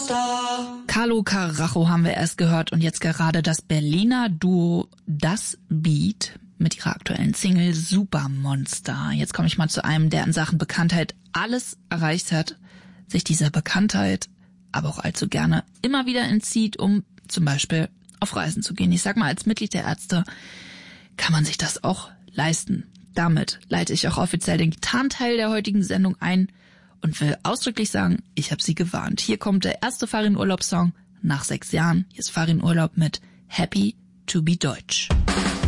Carlo Carajo haben wir erst gehört und jetzt gerade das Berliner Duo Das Beat mit ihrer aktuellen Single Supermonster. Jetzt komme ich mal zu einem, der in Sachen Bekanntheit alles erreicht hat, sich dieser Bekanntheit aber auch allzu gerne immer wieder entzieht, um zum Beispiel auf Reisen zu gehen. Ich sag mal, als Mitglied der Ärzte kann man sich das auch leisten. Damit leite ich auch offiziell den Gitarrenteil der heutigen Sendung ein und will ausdrücklich sagen, ich habe Sie gewarnt. Hier kommt der erste Farin Urlaub-Song nach 6 Jahren. Hier ist Farin Urlaub mit Happy to be Deutsch.